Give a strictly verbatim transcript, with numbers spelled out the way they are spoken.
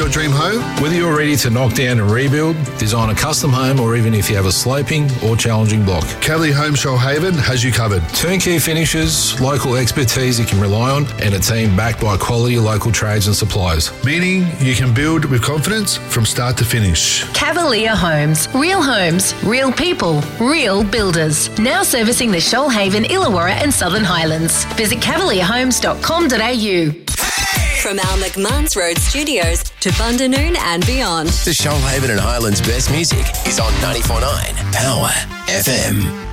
your dream home? Whether you're ready to knock down and rebuild, design a custom home, or even if you have a sloping or challenging block, Cavalier Home Shoalhaven has you covered. Turnkey finishes, local expertise you can rely on, and a team backed by quality local trades and suppliers. Meaning you can build with confidence from start to finish. Cavalier Homes. Real homes, real people, real builders. Now servicing the Shoalhaven, Illawarra and Southern Highlands. Visit cavalier homes dot com dot a u. From our McMahon's Road studios to Bundanoon and beyond. The Shoalhaven and Highlands best music is on ninety-four point nine Power F M.